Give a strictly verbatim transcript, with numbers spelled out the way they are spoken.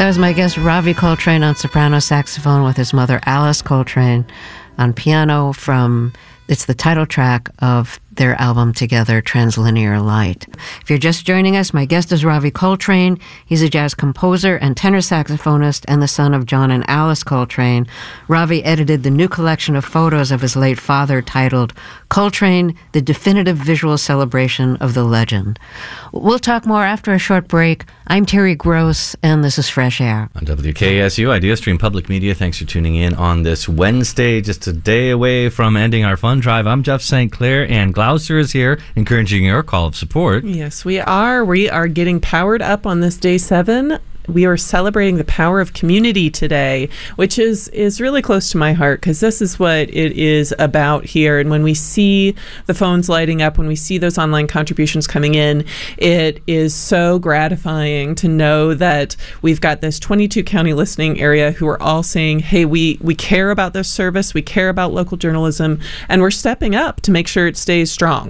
That was my guest Ravi Coltrane on soprano saxophone with his mother Alice Coltrane on piano from, it's the title track of their album together, Translinear Light. If you're just joining us, my guest is Ravi Coltrane. He's a jazz composer and tenor saxophonist and the son of John and Alice Coltrane. Ravi edited the new collection of photos of his late father titled Coltrane, the Definitive Visual Celebration of the Legend. We'll talk more after a short break. I'm Terry Gross, and this is Fresh Air. On W K S U, IdeaStream Public Media, thanks for tuning in on this Wednesday, just a day away from ending our fun drive. I'm Jeff Saint Clair, and Gloucester is here, encouraging your call of support. Yes, we are. We are getting powered up on this day seven. We are celebrating the power of community today, which is, is really close to my heart because this is what it is about here. And when we see the phones lighting up, when we see those online contributions coming in, it is so gratifying to know that we've got this twenty-two county listening area who are all saying, hey, we, we care about this service, we care about local journalism, and we're stepping up to make sure it stays strong.